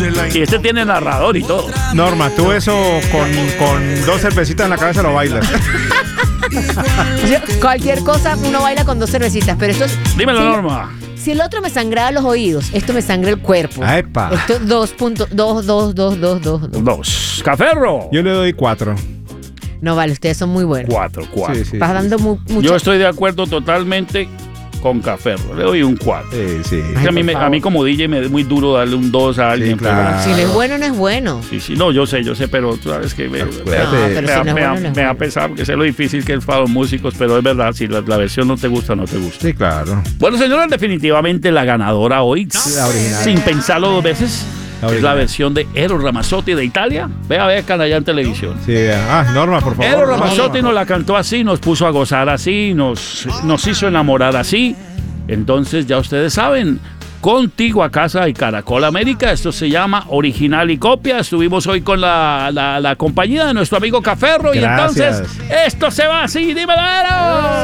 Y este tiene narrador y todo. Norma, tú eso con 2 cervecitas en la cabeza lo bailas. Cualquier cosa uno baila con 2 cervecitas, pero esto es... Dímelo, si, Norma. Si el otro me sangraba los oídos, esto me sangra el cuerpo. ¡Epa! Esto 2.2. 2. Caferro. Yo le doy 4. No vale, ustedes son muy buenos. 4. Sí, sí. Estás dando mucho. Yo estoy de acuerdo totalmente con Caferro. Le doy un 4. Sí. Ay, A por mí como DJ me es muy duro darle un 2 a alguien. claro. Si no es bueno, no es bueno. Sí, no, yo sé, pero tú sabes que me da pesar, porque sé lo difícil que es para los músicos, pero es verdad, si la versión no te gusta, no te gusta. Sí, claro. Bueno, señores, definitivamente la ganadora hoy, La original. sin pensarlo 2 veces, es la original. versión de Eros Ramazzotti de Italia. Ve a ver Canallá en televisión. Sí, Norma, por favor. Eros Ramazzotti nos la cantó así, nos puso a gozar así, nos hizo enamorar así. Entonces, ya ustedes saben, Contigo a Casa y Caracol América. Esto se llama Original y Copia. Estuvimos hoy con la compañía de nuestro amigo Caferro. Gracias. Y entonces, esto se va así. ¡Dímelo, Eros!